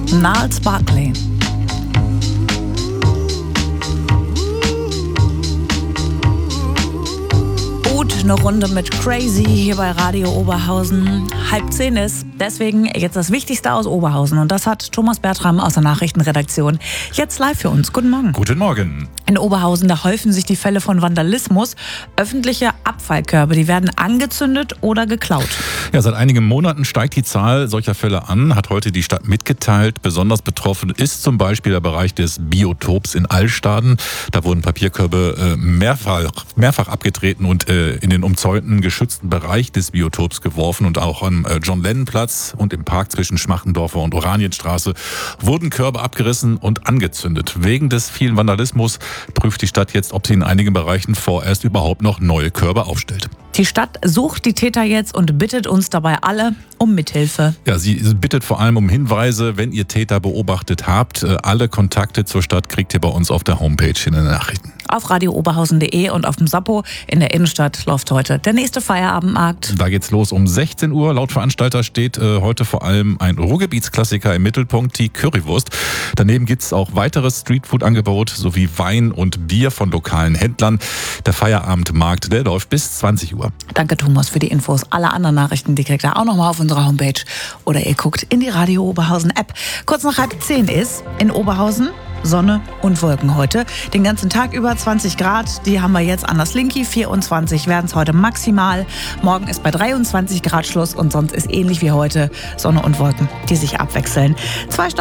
Gnarls Barkley. Eine Runde mit Crazy hier bei Radio Oberhausen. 9:30 ist. Deswegen jetzt das Wichtigste aus Oberhausen. Und das hat Thomas Bertram aus der Nachrichtenredaktion jetzt live für uns. Guten Morgen. Guten Morgen. In Oberhausen, da häufen sich die Fälle von Vandalismus. Öffentliche Abfallkörbe, die werden angezündet oder geklaut. Ja, seit einigen Monaten steigt die Zahl solcher Fälle an, hat heute die Stadt mitgeteilt. Besonders betroffen ist zum Beispiel der Bereich des Biotops in Allstaden. Da wurden Papierkörbe mehrfach abgetreten und in den umzäunten, geschützten Bereich des Biotops geworfen. Und auch am John-Lennon-Platz und im Park zwischen Schmachtendorfer und Oranienstraße wurden Körbe abgerissen und angezündet. Wegen des vielen Vandalismus prüft die Stadt jetzt, ob sie in einigen Bereichen vorerst überhaupt noch neue Körbe aufstellt. Die Stadt sucht die Täter jetzt und bittet uns dabei alle um Mithilfe. Ja, sie bittet vor allem um Hinweise, wenn ihr Täter beobachtet habt. Alle Kontakte zur Stadt kriegt ihr bei uns auf der Homepage in den Nachrichten. Auf radiooberhausen.de und auf dem Sappo in der Innenstadt läuft heute der nächste Feierabendmarkt. Da geht's los um 16 Uhr. Laut Veranstalter steht heute vor allem ein Ruhrgebietsklassiker im Mittelpunkt, die Currywurst. Daneben gibt's auch weiteres Streetfood-Angebot sowie Wein und Bier von lokalen Händlern. Der Feierabendmarkt, der läuft bis 20 Uhr. Danke, Thomas, für die Infos. Alle anderen Nachrichten, die kriegt ihr auch nochmal auf unserer Homepage. Oder ihr guckt in die Radio Oberhausen App. Kurz nach 9:30 ist in Oberhausen Sonne und Wolken heute. Den ganzen Tag über 20 Grad. Die haben wir jetzt an das Linky. 24 werden es heute maximal. Morgen ist bei 23 Grad Schluss und sonst ist ähnlich wie heute Sonne und Wolken, die sich abwechseln.